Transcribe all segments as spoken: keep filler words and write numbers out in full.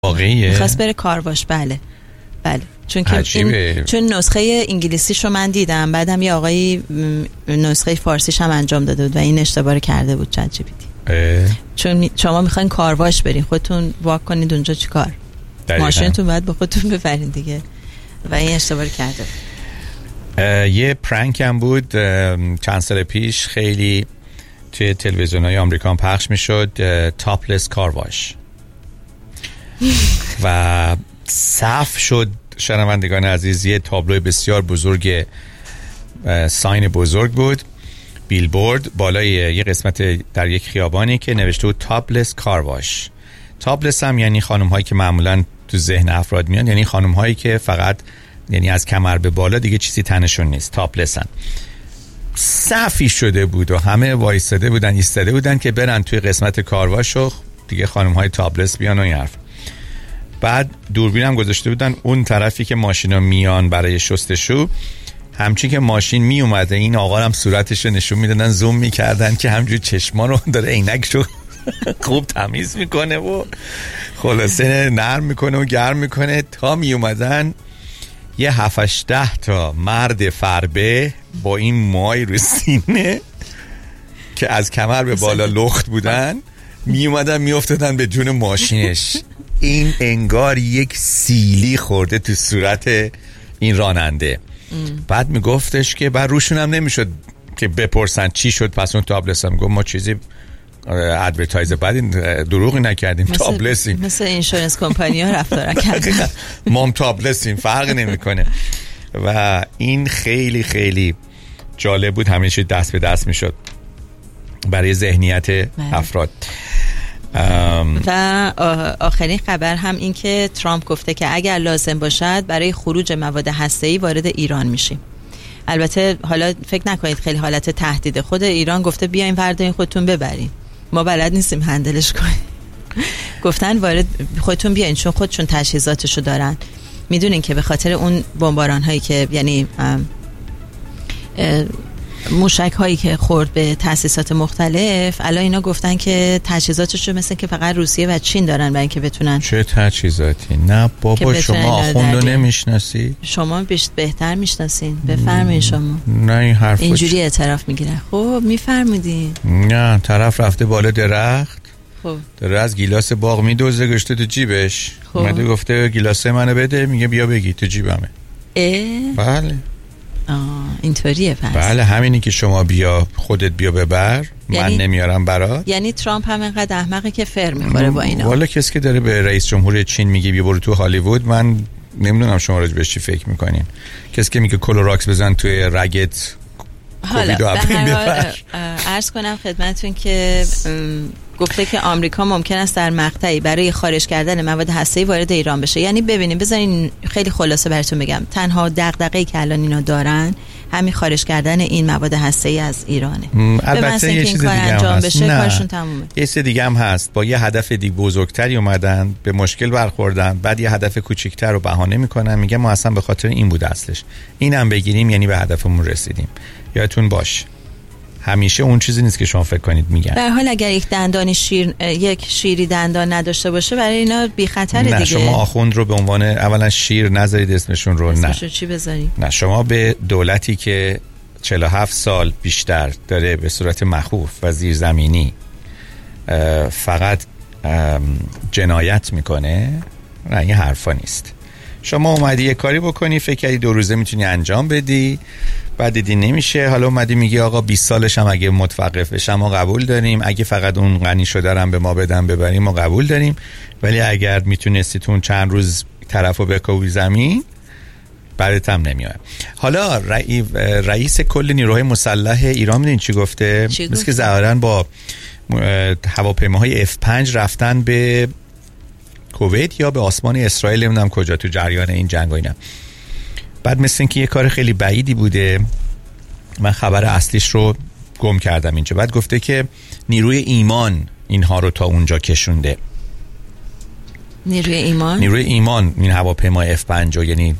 واقعیه؟ میخواست بره کارواش. بله بله، چون که این چون نسخه انگلیسیشو من دیدم، بعدم یه آقایی نسخه فارسیش هم انجام داده بود و این اشتباه کرده بود چت جی پی تی. چون شما میخواین کارواش برین، خودتون واک کنید اونجا چیکار؟ ماشینتون باید با خودتون ببرین دیگه، و این اشتباه کرده. یه پرانک هم بود چند سال پیش، خیلی توی تلویزیون‌های آمریکا پخش میشد، تاپلس کارواش و صف شد شنوندگان عزیز. یه تابلوی بسیار بزرگ، ساین بزرگ بود، بیلبورد بالای یه قسمت در یک خیابانی که نوشته بود تاپلس کارواش. تاپلس هم یعنی خانم هایی که معمولا تو ذهن افراد میان، یعنی خانم هایی که فقط یعنی از کمر به بالا دیگه چیزی تنشون نیست، تاپلسن. صفی شده بود و همه وایساده بودن، ایستاده بودن که برن توی قسمت کارواش و دیگه خانم های تاپلس بیان و این حرف. بعد دوربین هم گذاشته بودن اون طرفی که ماشینا میان برای شستشو. همچین که ماشین می اومده این آقا هم صورتش رو نشون میدادن، زوم میکردن که همجوری چشما رو داره عینکشو خوب تمیز میکنه و خلاصه نرم میکنه و گرم میکنه، تا می اومدن یه هفتش ده تا مرد فربه با این موهای رو سینه که از کمر به بالا لخت بودن می اومدن می افتادن به جون ماشینش. این انگار یک سیلی خورده تو صورت این راننده. بعد می گفتش که بعد روشون هم نمیشد که بپرسن چی شد. پس اون تابلس هم گفت ما چیزی ادورتایز بعد این دروغی نکردیم، تابلسیم، مثل اینشورنس کمپانی ها رفتار کردن، ما هم تابلسیم، فرق نمیکنه. و این خیلی خیلی جالب بود، همیشه دست به دست میشد برای ذهنیت افراد. و آخرین خبر هم این که ترامپ گفته که اگر لازم باشد برای خروج مواد هسته‌ای وارد ایران میشیم. البته حالا فکر نکنید خیلی حالت تهدید، خود ایران گفته بیاین وردارین خودتون ببرین، ما بلد نیستیم هندلش کنیم. گفتن وارد خودتون بیاین، چون خودشون تجهیزاتشو دارن. میدونین که به خاطر اون بمباران هایی که یعنی موشک هایی که خورد به تأسیسات مختلف، الان اینا گفتن که تجهیزاتشو مثل که فقط روسیه و چین دارن برای اینکه بتونن. چه تجهیزاتی؟ نه بابا، شما آخوندو نمیشناسی؟ شما بیشتر بهتر میشناسین، بفرمایید شما. نه این حرفا اینجوری اعتراف میگیرن. خب میفرمودین. نه طرف رفته بالا درخت، خب داره از گیلاس باغ میدوزه، گشته تو جیبش، خب اومده گفته گیلاسه منو بده، میگه بیا بگی تو جیبمه. اه؟ بله آه اینطوریه. پس بله همینی که شما بیا خودت بیا ببر، یعنی من نمیارم برات. یعنی ترامپ هم اینقدر احمقه که فر میخوره با اینا. والا کسی که داره به رئیس جمهور چین میگه بیا برو تو هالیوود، من نمیدونم شما راجع بهش چی فکر میکنین. کسی که میگه کلوراکس بزن توی رگت، حالا به هر حال عرض کنم خدمتتون که گفته که آمریکا ممکن است در مقطعی برای خارج کردن مواد هسته‌ای وارد ایران بشه. یعنی ببینید، بذارین خیلی خلاصه براتون بگم، تنها دغدغه‌ای که الان اینا دارن همین خارج کردن این مواد هسته‌ای از ایرانه. البته یه چیز دیگه انجام هم بشه کارشون تمومه. یه چیز دیگه هم هست، با یه هدف دیگه بزرگتری اومدن، به مشکل برخوردن، بعد یه هدف کوچیک‌تر رو بهانه میکنن، میگه ما اصلا به خاطر این بود اصلش، اینم بگیریم یعنی به هدفمون رسیدیم. یادتون باش همیشه اون چیزی نیست که شما فکر کنید میگن. به هر حال اگر یک دندانی شیر یک شیری دندان نداشته باشه برای اینا بی خطره دیگه. نه شما آخوند رو به عنوان اولا شیر نذارید اسمشون رو. نه اسمشو چی بذاریم؟ نه شما به دولتی که چهل و هفت سال بیشتر داره به صورت مخوف و زیرزمینی فقط جنایت میکنه، نه این حرفا نیست. شما اومدی یه کاری بکنی، فکر کردی دو روزه میتونی انجام بدی، بعد دیدی نمیشه، حالا اومدی میگی آقا بیست سالش هم اگه متوقف بشم ما قبول داریم، اگه فقط اون غنی شده رم به ما بدن ببریم ما قبول داریم، ولی اگر میتونستی تو اون چند روز طرفو بکوبی زمین بعدت هم نمیاد. حالا رئی رئیس کل نیروهای مسلح ایران میدونین چی گفته؟ مثل که ظاهرا با هواپیماهای اف پنج رفتن به کویت یا به آسمان اسرائیل، نمیدونم کجا، تو جریان این جنگ و اینا. بعد مثل این که یه کار خیلی بعیدی بوده، من خبر اصلیش رو گم کردم اینجا. بعد گفته که نیروی ایمان اینها رو تا اونجا کشونده. نیروی ایمان؟ نیروی ایمان این هواپیما اف پنج، یعنی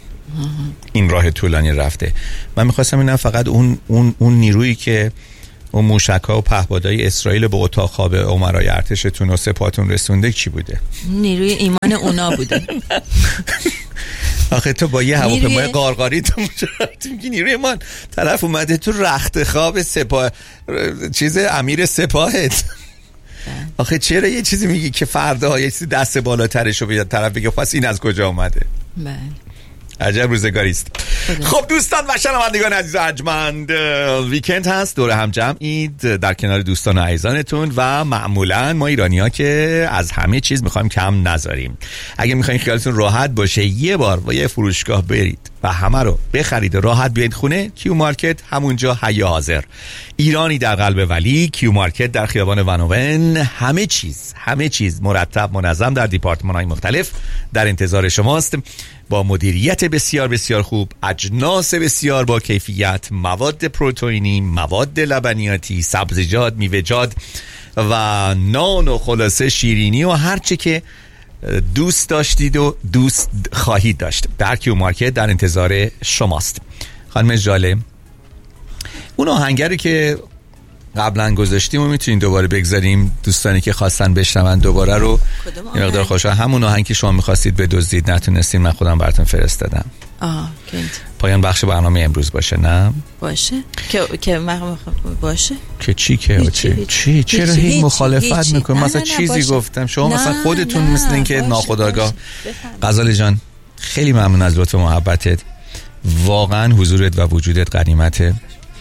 این راه طولانی رفته. من میخواستم اینم فقط اون اون اون نیرویی که اون موشک‌ها و پهپادهای اسرائیل به اتاق خواب امرای ارتشتون و سپاهتون رسونده چی بوده؟ نیروی ایمان اونا بوده. آخه تو با یه هواپیمای قارقاری تو میگی نیروی ایمان، طرف اومده تو رخت خواب سپاه چیز امیر سپاهت. آخه چرا یه چیزی میگی که فردا یه چیزی دست بالاترشو بیاد طرف بگه پس این از کجا اومده؟ بله. عجب روزگاری است. خب دوستان و شنوندگان عزیز ارجمند، ویکند هست، دور هم جمعید در کنار دوستان و عزیزانتون و معمولا ما ایرانی‌ها که از همه چیز میخوایم کم نذاریم. اگه میخواین خیالتون راحت باشه یه بار با یه فروشگاه برید و همه رو بخرید و راحت بیاید خونه، کیو مارکت همونجا حیا حاضر. ایرانی در قلب ولی، کیو مارکت در خیابان ونوون، همه چیز همه چیز مرتب منظم در دیپارتمان‌های مختلف در انتظار شماست، با مدیریت بسیار بسیار خوب، اجناس بسیار با کیفیت، مواد پروتئینی، مواد لبنیاتی، سبزیجات، میوه‌جات و نان و خلاصه شیرینی و هر چی که دوست داشتید و دوست خواهید داشت در کیو مارکت در انتظار شماست. خانم جاله، اون آهنگری که قبلا گذاشتیم و میتونین دوباره بگذاریم، دوستانی که خواستن بشنون دوباره رو. این مقدار خوشحال، همون آهنگ که شما میخواستید بدزدید نتونستین، من خودم براتون فرستادم. آه کنید. پایان بخش برنامه امروز باشه، نه؟ باشه که که مخ... باشه که چی که چی چی چرا هیچ مخالفت میکنه؟ مثلا چیزی باشه. گفتم شما نه مثلا خودتون نه مثل این که ناخودآگاه. غزاله جان خیلی ممنون از لطف محبتت، واقعا حضورت و وجودت غنیمته.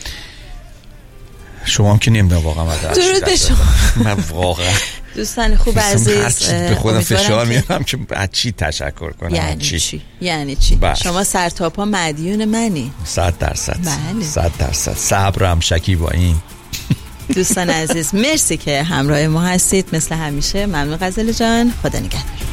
شما هم که نمیدونم واقعا مدرد درود به شما. من واقعا دوستان خوب عزیز به خودم فشار میارم که از چی تشکر کنم. یعنی چی, چی؟ یعنی چی؟ بس. شما سر تا پا مدیون منی. صد درصد بله. صد درصد صبرم شکیباییم. دوستان عزیز مرسی که همراه ما هستید مثل همیشه. ممنون غزاله جان، خدا نگهدار.